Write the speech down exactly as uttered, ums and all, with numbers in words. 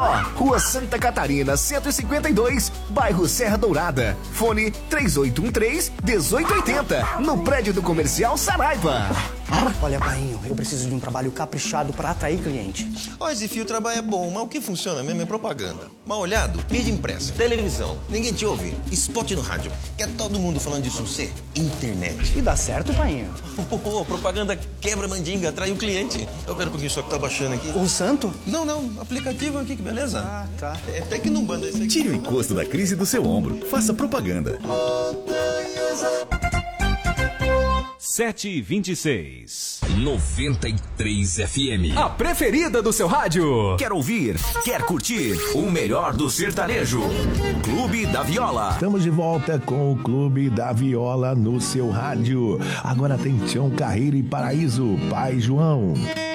Chapecó, Rua Santa Catarina, cento e cinquenta e dois, bairro Serra Dourada. Fone três oito um três, um oito oito zero, no prédio do Comercial Saraiva. Olha, Painho, eu preciso de um trabalho caprichado para atrair cliente. Ó, esse fio trabalho é bom, mas o que funciona mesmo é propaganda. Mal olhado, mídia impressa, televisão, ninguém te ouve, spot no rádio. Quer todo mundo falando de você? Internet. E dá certo, Painho? Oh, oh, oh, propaganda quebra mandinga, atrai o cliente. Eu quero um pouquinho só que tá baixando aqui. O santo? Não, não, aplicativo aqui, que beleza. Ah, tá. É até que não banda esse aqui. Tire o encosto da crise do seu ombro. Faça propaganda. sete e vinte e seis. noventa e três F M. A preferida do seu rádio. Quer ouvir? Quer curtir? O melhor do sertanejo. Clube da Viola. Estamos de volta com o Clube da Viola no seu rádio. Agora tem Tião Carreiro e Paraíso. Pai João.